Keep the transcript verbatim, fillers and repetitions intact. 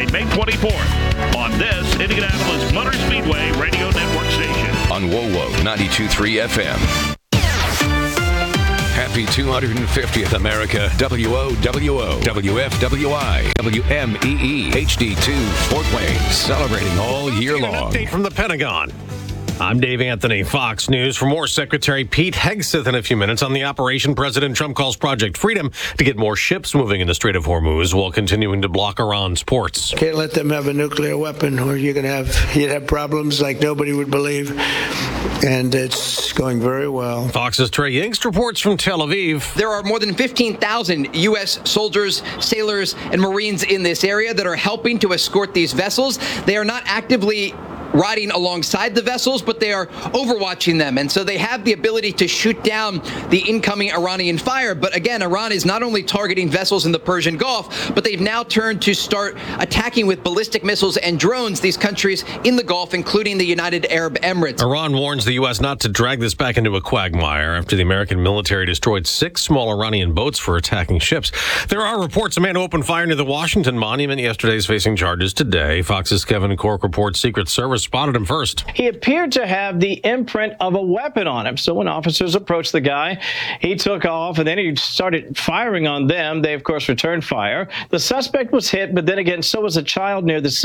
Tuesday, May twenty-fourth, on this Indianapolis Motor Speedway Radio Network station. On W O W O ninety-two point three F M. Happy two hundred fiftieth America. W O W O, W F W I, W M E E, H D two, Fort Wayne. Celebrating all year long. An update from the Pentagon. I'm Dave Anthony, Fox News. For more, Secretary Pete Hegseth in a few minutes on the operation President Trump calls Project Freedom to get more ships moving in the Strait of Hormuz while continuing to block Iran's ports. Can't let them have a nuclear weapon or you're going to have, you'd have problems like nobody would believe. And it's going very well. Fox's Trey Yingst reports from Tel Aviv. There are more than fifteen thousand U S soldiers, sailors, and Marines in this area that are helping to escort these vessels. They are not actively riding alongside the vessels, but they are overwatching them. And so they have the ability to shoot down the incoming Iranian fire. But again, Iran is not only targeting vessels in the Persian Gulf, but they've now turned to start attacking with ballistic missiles and drones these countries in the Gulf, including the United Arab Emirates. Iran warns the U S not to drag this back into a quagmire after the American military destroyed six small Iranian boats for attacking ships. There are reports a man who opened fire near the Washington Monument yesterday is facing charges today. Fox's Kevin Cork reports Secret Service spotted him first. He appeared to have the imprint of a weapon on him. So when officers approached the guy, he took off and then he started firing on them. They, of course, returned fire. The suspect was hit, but then again, so was a child near the